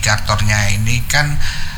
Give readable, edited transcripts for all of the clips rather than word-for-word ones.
indikatornya ini kan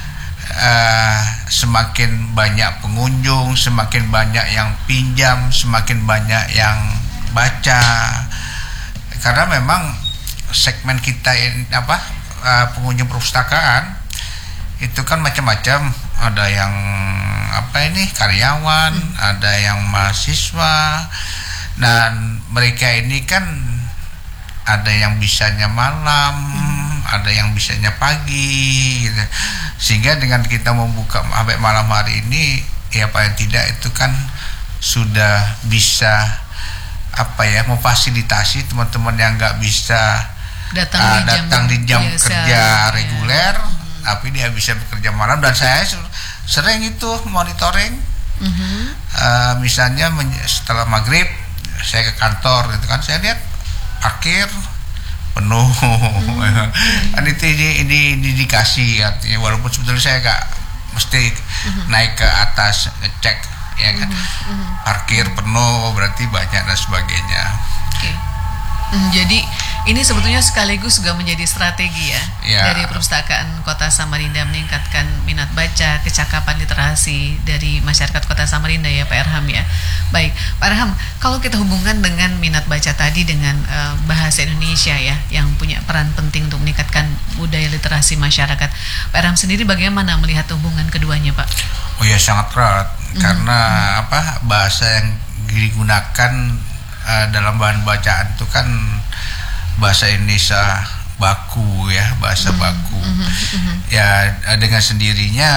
semakin banyak pengunjung, semakin banyak yang pinjam, semakin banyak yang baca. Karena memang segmen kita ini pengunjung perpustakaan itu kan macam-macam. Ada yang karyawan, ada yang mahasiswa, dan mereka ini kan ada yang bisanya malam, ada yang bisanya pagi gitu. Sehingga dengan kita membuka sampai malam hari ini, ya paling tidak itu kan sudah bisa memfasilitasi teman-teman yang nggak bisa datang di jam kerja reguler, tapi dia bisa bekerja malam. Dan saya sering itu monitoring, misalnya setelah maghrib saya ke kantor gitu kan, saya lihat parkir penuh. Kan itu ini indikasi, artinya walaupun sebetulnya saya nggak mesti naik ke atas ngecek, ya kan, parkir penuh berarti banyak dan sebagainya. Jadi ini sebetulnya sekaligus juga menjadi strategi dari Perpustakaan Kota Samarinda meningkatkan minat baca, kecakapan literasi dari masyarakat Kota Samarinda ya Pak Erham ya. Baik, Pak Erham, kalau kita hubungkan dengan minat baca tadi dengan bahasa Indonesia ya, yang punya peran penting untuk meningkatkan budaya literasi masyarakat, Pak Erham sendiri bagaimana melihat hubungan keduanya Pak? Oh ya, sangat erat, karena bahasa yang digunakan dalam bahan bacaan itu kan bahasa Indonesia baku ya, bahasa baku. Ya dengan sendirinya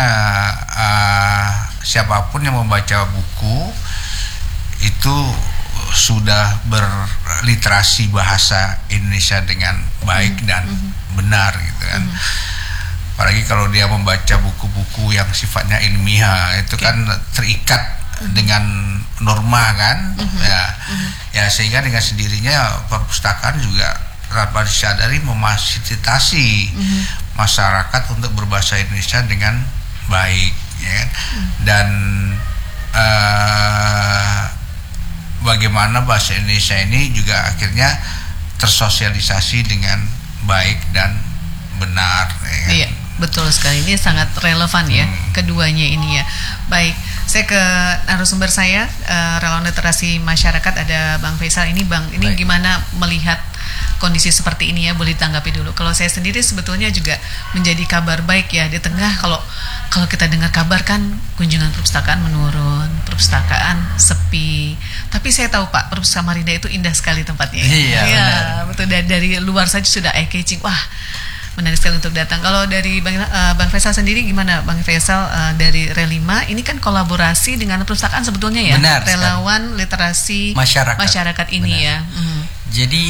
siapapun yang membaca buku itu sudah berliterasi bahasa Indonesia dengan baik dan benar gitu kan. Apalagi kalau dia membaca buku-buku yang sifatnya ilmiah, itu kan terikat dengan norma kan, ya sehingga dengan sendirinya perpustakaan juga tanpa disadari memfasilitasi masyarakat untuk berbahasa Indonesia dengan baik, ya kan? Dan bagaimana bahasa Indonesia ini juga akhirnya tersosialisasi dengan baik dan benar, ya kan? Iya, betul sekali, ini sangat relevan ya keduanya ini ya. Baik, saya ke narasumber saya, relawan literasi masyarakat, ada Bang Faisal. Ini Bang, ini baik, gimana melihat kondisi seperti ini ya, boleh ditanggapi dulu. Kalau saya sendiri sebetulnya juga menjadi kabar baik ya, di tengah kalau kita dengar kabar kan kunjungan perpustakaan menurun, perpustakaan sepi. Tapi saya tahu Pak, Perpustakaan Samarinda itu indah sekali tempatnya. Iya, betul. Dari luar saja sudah eye-catching. Wah, menarik sekali untuk datang. Kalau dari Bang Faisal sendiri gimana Bang Faisal, dari Relima ini kan kolaborasi dengan perpustakaan sebetulnya ya? Benar, relawan literasi masyarakat ini. Benar. Ya. Jadi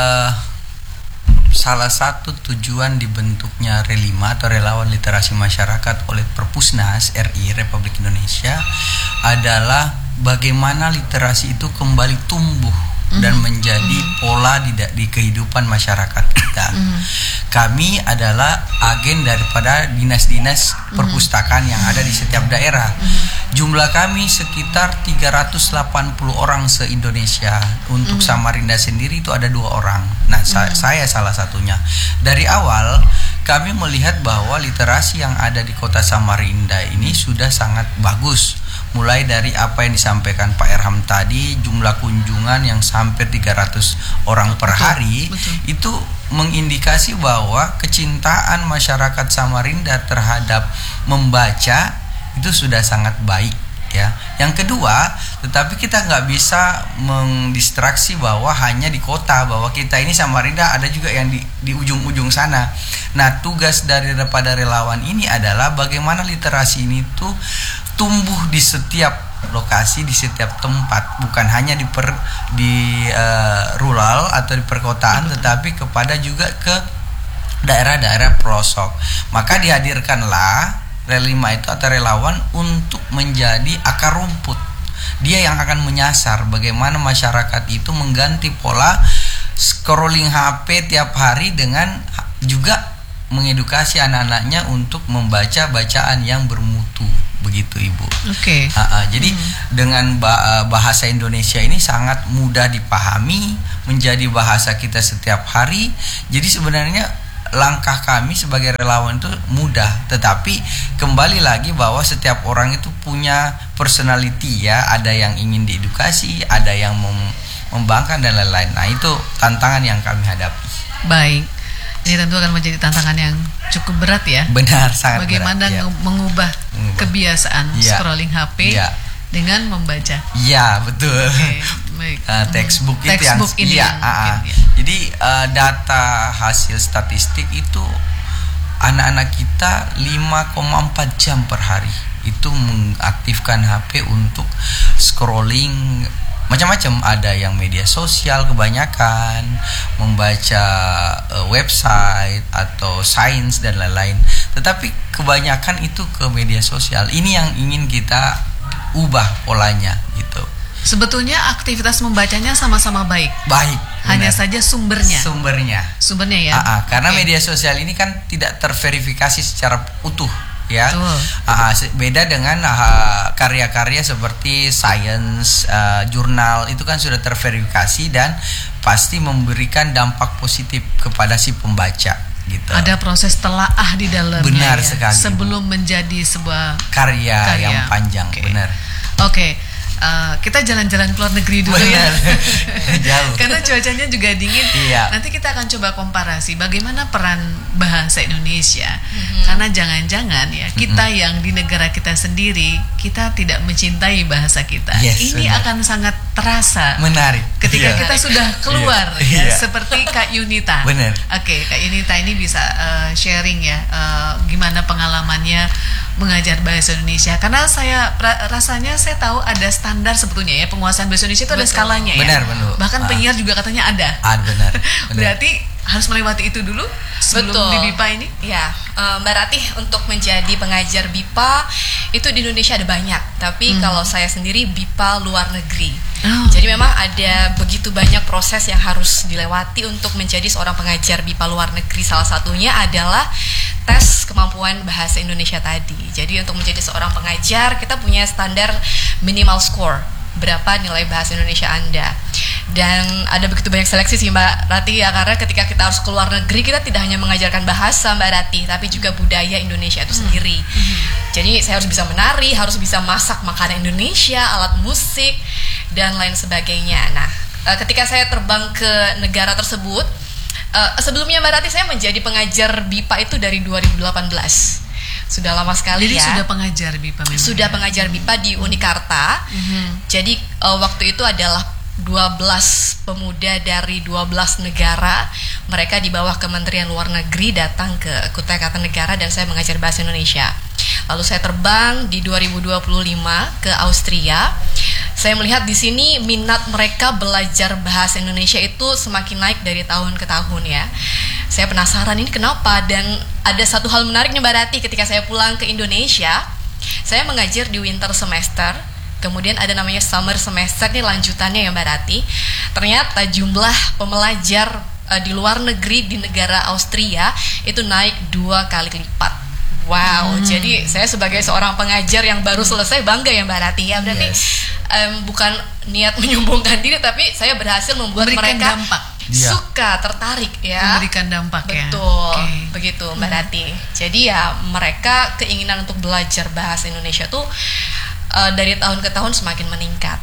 salah satu tujuan dibentuknya Relima atau Relawan Literasi Masyarakat oleh Perpusnas RI Republik Indonesia adalah bagaimana literasi itu kembali tumbuh dan menjadi pola di kehidupan masyarakat kita. Kami adalah agen daripada dinas-dinas perpustakaan yang ada di setiap daerah. Jumlah kami sekitar 380 orang se-Indonesia. Untuk Samarinda sendiri itu ada 2 orang. Nah, saya salah satunya. Dari awal kami melihat bahwa literasi yang ada di Kota Samarinda ini sudah sangat bagus. Mulai dari apa yang disampaikan Pak Erham tadi, jumlah kunjungan yang hampir 300 orang per hari, itu mengindikasi bahwa kecintaan masyarakat Samarinda terhadap membaca itu sudah sangat baik ya. Yang kedua, tetapi kita nggak bisa mendistraksi bahwa hanya di kota, bahwa kita ini Samarinda ada juga yang di ujung-ujung sana. Nah, tugas daripada relawan ini adalah bagaimana literasi ini tuh tumbuh di setiap lokasi, di setiap tempat, bukan hanya di rural atau di perkotaan, tetapi kepada juga ke daerah-daerah pelosok. Maka dihadirkanlah Relima itu atau relawan untuk menjadi akar rumput. Dia yang akan menyasar bagaimana masyarakat itu mengganti pola scrolling HP tiap hari dengan juga mengedukasi anak-anaknya untuk membaca bacaan yang bermutu. Begitu Ibu. Oke. Jadi dengan bahasa Indonesia ini sangat mudah dipahami, menjadi bahasa kita setiap hari. Jadi sebenarnya langkah kami sebagai relawan itu mudah, tetapi kembali lagi bahwa setiap orang itu punya personality ya, ada yang ingin diedukasi, ada yang membangkang dan lain-lain. Nah, itu tantangan yang kami hadapi. Baik, ini tentu akan menjadi tantangan yang cukup berat ya. Benar, sangat bagaimana berat. mengubah kebiasaan scrolling HP dengan membaca. Iya, betul. Okay, baik. Textbook itu Textbook yang ini Jadi data hasil statistik itu anak-anak kita 5,4 jam per hari itu mengaktifkan HP untuk scrolling macam-macam. Ada yang media sosial kebanyakan, membaca website atau sains dan lain-lain. Tetapi kebanyakan itu ke media sosial. Ini yang ingin kita ubah polanya gitu. Sebetulnya aktivitas membacanya sama-sama baik. Baik. Hanya saja sumbernya ya. Karena media sosial ini kan tidak terverifikasi secara utuh ya. Beda dengan karya-karya seperti science, jurnal itu kan sudah terverifikasi dan pasti memberikan dampak positif kepada si pembaca gitu. Ada proses telaah di dalamnya. Benar ya, sekali. sebelum menjadi sebuah karya yang panjang. Benar. Oke. Kita jalan-jalan ke luar negeri dulu ya. Jauh. Karena cuacanya juga dingin. Iya. Nanti kita akan coba komparasi bagaimana peran bahasa Indonesia. Karena jangan-jangan ya kita yang di negara kita sendiri kita tidak mencintai bahasa kita. Ini akan sangat terasa. Menarik. Ketika kita sudah keluar ya, seperti Kak Yunita. Benar. Oke, Kak Yunita ini bisa sharing ya gimana pengalamannya mengajar bahasa Indonesia. Karena rasanya saya tahu ada standar sebetulnya ya, penguasaan bahasa Indonesia itu ada skalanya ya. Benar. Bahkan penyiar juga katanya ada. Benar. Berarti harus melewati itu dulu sebelum di BIPA ini? Ya, Mbak Ratih, untuk menjadi pengajar BIPA itu di Indonesia ada banyak. Tapi kalau saya sendiri BIPA luar negeri. Jadi memang ada begitu banyak proses yang harus dilewati untuk menjadi seorang pengajar BIPA luar negeri. Salah satunya adalah tes kemampuan bahasa Indonesia tadi. Jadi untuk menjadi seorang pengajar kita punya standar minimal score, berapa nilai bahasa Indonesia Anda. Dan ada begitu banyak seleksi sih Mbak Ratih ya, karena ketika kita harus keluar negeri kita tidak hanya mengajarkan bahasa Mbak Ratih, tapi juga budaya Indonesia itu sendiri. Jadi saya harus bisa menari, harus bisa masak makanan Indonesia, alat musik dan lain sebagainya. Nah, ketika saya terbang ke negara tersebut, sebelumnya Mbak Ratih saya menjadi pengajar BIPA itu dari 2018. Sudah lama sekali. Jadi ya. sudah pengajar BIPA memang. Sudah pengajar BIPA di Unikarta. Jadi waktu itu adalah 12 pemuda dari 12 negara. Mereka di bawah Kementerian Luar Negeri datang ke Kutai Kartanegara dan saya mengajar bahasa Indonesia. Lalu saya terbang di 2025 ke Austria. Saya melihat di sini minat mereka belajar bahasa Indonesia itu semakin naik dari tahun ke tahun ya. Saya penasaran ini kenapa, dan ada satu hal menariknya Mbak Ratih, ketika saya pulang ke Indonesia, saya mengajar di winter semester. Kemudian ada namanya summer semester, ini lanjutannya ya Mbak Ratih. Ternyata jumlah pembelajar di luar negeri di negara Austria itu naik 2 kali lipat. Wow, jadi saya sebagai seorang pengajar yang baru selesai bangga ya Mbak Ratih ya. Berarti bukan niat menyombongkan diri, tapi saya berhasil membuat mereka dampak. Suka, tertarik ya. Memberikan dampak ya. Betul, begitu Mbak Ratih. Jadi ya mereka keinginan untuk belajar bahasa Indonesia tuh dari tahun ke tahun semakin meningkat.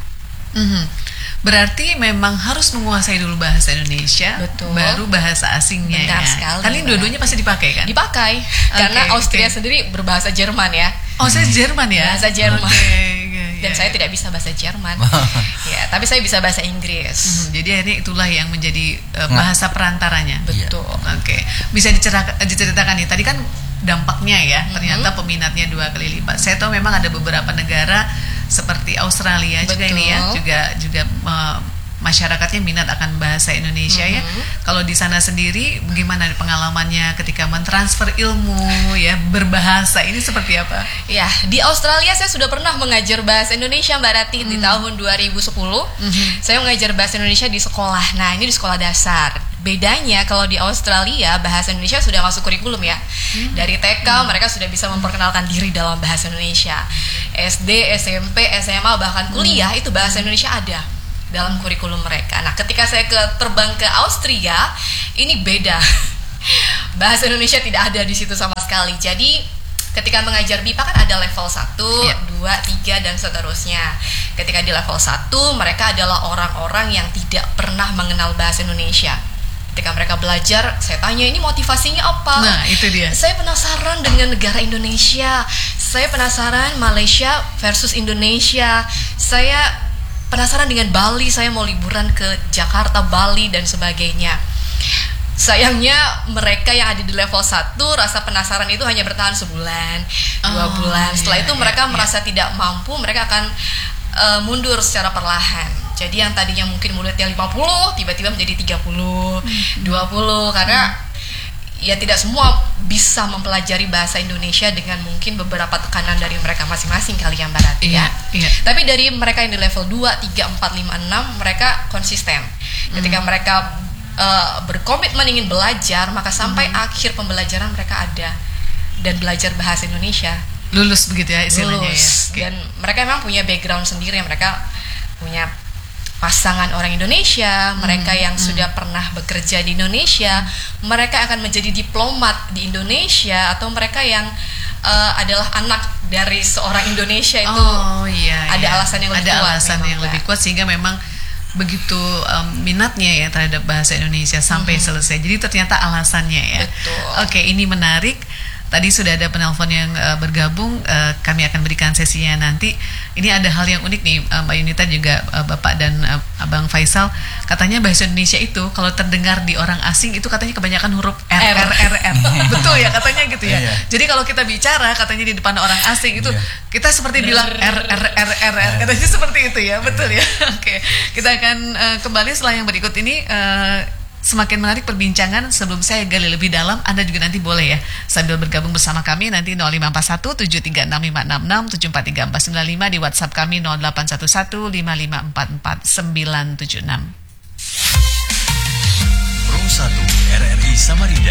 Berarti memang harus menguasai dulu bahasa Indonesia, baru bahasa asingnya. Benar ya. sekali. Kali dua-duanya pasti dipakai kan? Dipakai, karena Austria sendiri berbahasa Jerman ya. Oh, saya Jerman ya? Bahasa Jerman. Dan saya tidak bisa bahasa Jerman. Ya, tapi saya bisa bahasa Inggris. Jadi ini itulah yang menjadi bahasa perantaranya. Betul. Bisa diceritakan nih. Tadi kan dampaknya ya, ternyata peminatnya 2 kali lipat. Saya tahu memang ada beberapa negara seperti Australia juga ini ya, juga masyarakatnya minat akan bahasa Indonesia ya. Kalau di sana sendiri bagaimana pengalamannya ketika mentransfer ilmu ya, berbahasa ini seperti apa? Ya, di Australia saya sudah pernah mengajar bahasa Indonesia Mbak Ratih di tahun 2010. Saya mengajar bahasa Indonesia di sekolah. Nah, ini di sekolah dasar. Bedanya kalau di Australia bahasa Indonesia sudah masuk kurikulum ya. Dari TK mereka sudah bisa memperkenalkan diri dalam bahasa Indonesia. SD, SMP, SMA bahkan kuliah itu bahasa Indonesia ada dalam kurikulum mereka. Nah, ketika saya terbang ke Austria, ini beda. bahasa Indonesia tidak ada di situ sama sekali. Jadi ketika mengajar BIPA kan ada level 1, 2, 3 dan seterusnya. Ketika di level 1 mereka adalah orang-orang yang tidak pernah mengenal bahasa Indonesia. Ketika mereka belajar, saya tanya ini motivasinya apa? Nah, itu dia. Saya penasaran dengan negara Indonesia. Saya penasaran Malaysia versus Indonesia. Saya penasaran dengan Bali. Saya mau liburan ke Jakarta, Bali dan sebagainya. Sayangnya mereka yang ada di level 1 rasa penasaran itu hanya bertahan sebulan, 2 bulan. Setelah itu mereka merasa tidak mampu, mereka akan mundur secara perlahan. Jadi yang tadinya mungkin muridnya 50 tiba-tiba menjadi 30, 20 karena ya tidak semua bisa mempelajari bahasa Indonesia dengan mungkin beberapa tekanan dari mereka masing-masing kali ya Mbak Rati ya. Tapi dari mereka yang di level 2, 3, 4, 5, 6 mereka konsisten. Ketika mereka berkomitmen ingin belajar, maka sampai akhir pembelajaran mereka ada dan belajar bahasa Indonesia. Lulus begitu ya istilahnya. Lulus. Dan mereka memang punya background sendiri, mereka punya pasangan orang Indonesia, mereka yang sudah pernah bekerja di Indonesia, mereka akan menjadi diplomat di Indonesia, atau mereka yang adalah anak dari seorang Indonesia itu. Ada alasan yang lebih kuat. Ada alasan yang lebih kuat sehingga memang begitu minatnya ya terhadap bahasa Indonesia sampai selesai. Jadi ternyata alasannya ya. Betul. Oke, ini menarik. Tadi sudah ada penelpon yang bergabung, kami akan berikan sesinya nanti. Ini ada hal yang unik nih, Mbak Yunita juga Bapak dan Abang Faisal. Katanya bahasa Indonesia itu kalau terdengar di orang asing itu katanya kebanyakan huruf R. Betul ya, katanya gitu ya. Jadi kalau kita bicara katanya di depan orang asing itu kita seperti bilang R. Katanya seperti itu ya, betul ya. Oke, kita akan kembali setelah yang berikut ini. Semakin menarik perbincangan. Sebelum saya gali lebih dalam, Anda juga nanti boleh ya sambil bergabung bersama kami nanti 0541 7365666 743 495 di WhatsApp kami 0811 5544 976. Pro 1 RRI Samarinda